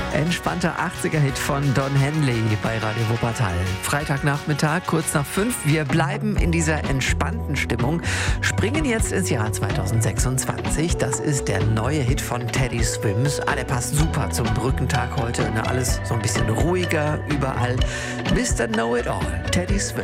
Entspannter 80er-Hit von Don Henley bei Radio Wuppertal. Freitagnachmittag, kurz nach 5. Wir bleiben in dieser entspannten Stimmung, springen jetzt ins Jahr 2026. Das ist der neue Hit von Teddy Swims. Der passt super zum Brückentag heute. Alles so ein bisschen ruhiger überall. Mr. Know-It-All, Teddy Swims.